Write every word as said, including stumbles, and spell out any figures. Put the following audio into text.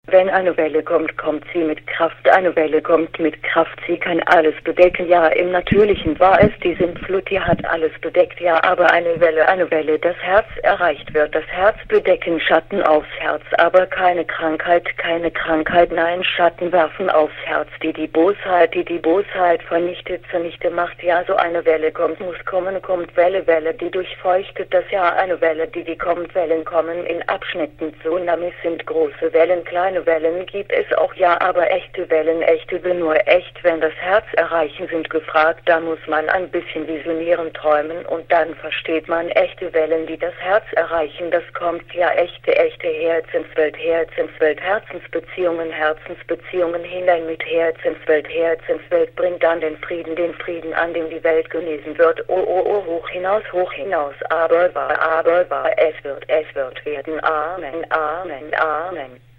Wenn eine Welle kommt, kommt sie mit Kraft. Eine Welle kommt mit Kraft. Sie kann alles bedecken. Ja, im Natürlichen war es die Sintflut, die hat alles bedeckt. Ja, aber eine Welle, eine Welle, das Herz erreicht wird. Das Herz bedecken, Schatten aufs Herz. Aber keine Krankheit, keine Krankheit. Nein, Schatten werfen aufs Herz. Die die Bosheit, die die Bosheit vernichtet, zunichte macht. Ja, so eine Welle kommt, muss kommen, kommt Welle, Welle, die durchfeuchtet das Jahr. Eine Welle, die die kommt. Wellen kommen in Abschnitten. Tsunamis sind große Wellen, kleine Wellen gibt es auch, ja, aber echte Wellen, echte will nur echt, wenn das Herz erreichen, sind gefragt, da muss man ein bisschen visionieren, träumen und dann versteht man echte Wellen, die das Herz erreichen, das kommt, ja, echte, echte Herzenswelt, Herzenswelt, Herzensbeziehungen, Herzensbeziehungen hinein mit Herzenswelt, Herzenswelt bringt dann den Frieden, den Frieden, an dem die Welt genesen wird, oh, oh, oh, hoch hinaus, hoch hinaus, aber war, aber war, es wird, es wird werden, Amen, Amen, Amen.